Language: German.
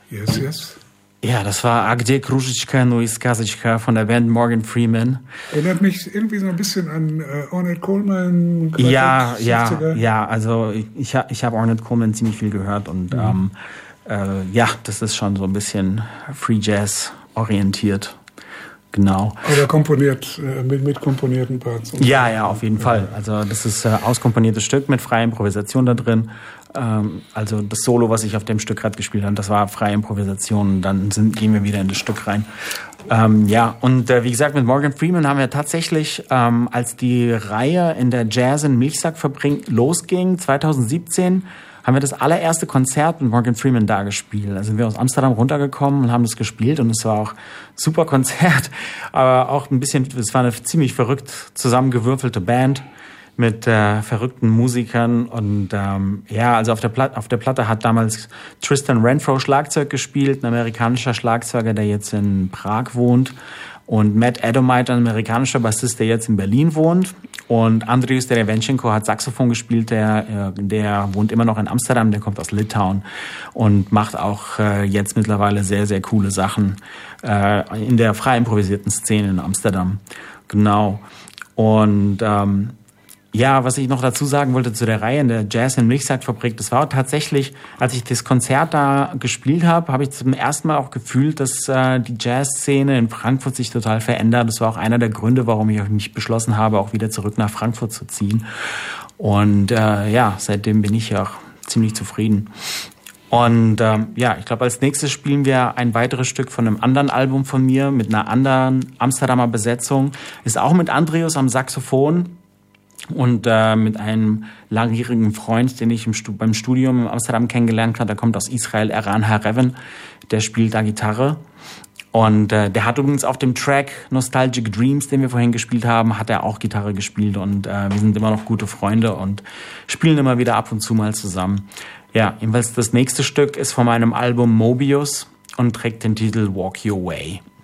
Yes, yes. Ja, das war A Gdzie Kruschitschka, no i Skazitschka von der Band Morgan Freeman. Erinnert mich irgendwie so ein bisschen an Ornette Coleman. Ja, also ich hab Ornette Coleman ziemlich viel gehört und das ist schon so ein bisschen Free Jazz orientiert. Genau. Oder komponiert, mit komponierten Parts. Ja, auf jeden Fall. Also das ist auskomponiertes Stück mit freier Improvisation da drin. Also das Solo, was ich auf dem Stück gerade gespielt habe, das war freie Improvisation. Und dann gehen wir wieder in das Stück rein. Wie gesagt, mit Morgan Freeman haben wir tatsächlich, als die Reihe in der Jazz in Milchsackfabrik losging, 2017, haben wir das allererste Konzert mit Morgan Freeman da gespielt. Also sind wir aus Amsterdam runtergekommen und haben das gespielt und es war auch super Konzert, aber auch es war eine ziemlich verrückt zusammengewürfelte Band mit verrückten Musikern und also auf der Platte hat damals Tristan Renfro Schlagzeug gespielt, ein amerikanischer Schlagzeuger, der jetzt in Prag wohnt, und Matt Adamite, ein amerikanischer Bassist, der jetzt in Berlin wohnt, und Andrius Derevenschenko hat Saxophon gespielt, der wohnt immer noch in Amsterdam, der kommt aus Litauen und macht auch jetzt mittlerweile sehr, sehr coole Sachen in der frei improvisierten Szene in Amsterdam. Genau. Und was ich noch dazu sagen wollte zu der Reihe in der Jazz in Milchsackfabrik, das war tatsächlich, als ich das Konzert da gespielt habe ich zum ersten Mal auch gefühlt, dass die Jazzszene in Frankfurt sich total verändert. Das war auch einer der Gründe, warum ich mich beschlossen habe, auch wieder zurück nach Frankfurt zu ziehen. Und seitdem bin ich ja auch ziemlich zufrieden. Und ich glaube, als nächstes spielen wir ein weiteres Stück von einem anderen Album von mir mit einer anderen Amsterdamer Besetzung. Ist auch mit Andrius am Saxophon. Und mit einem langjährigen Freund, den ich beim Studium in Amsterdam kennengelernt habe, der kommt aus Israel, Eran Hareven, der spielt da Gitarre. Und der hat übrigens auf dem Track Nostalgic Dreams, den wir vorhin gespielt haben, hat er auch Gitarre gespielt. Und wir sind immer noch gute Freunde und spielen immer wieder ab und zu mal zusammen. Ja, jedenfalls das nächste Stück ist von meinem Album Mobius und trägt den Titel Walk Your Way.